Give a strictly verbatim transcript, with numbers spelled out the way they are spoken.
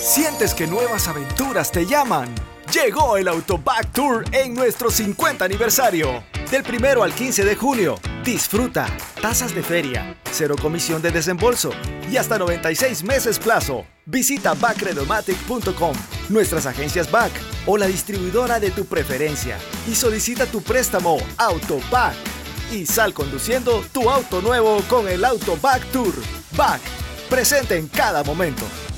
¿Sientes que nuevas aventuras te llaman? Llegó el Autobac Tour en nuestro cincuenta aniversario. Del primero al quince de junio, disfruta tasas de feria, cero comisión de desembolso y hasta noventa y seis meses plazo. Visita bac credomatic punto com, nuestras agencias B A C o la distribuidora de tu preferencia y solicita tu préstamo Autobac. Y sal conduciendo tu auto nuevo con el Autobac Tour. B A C, presente en cada momento.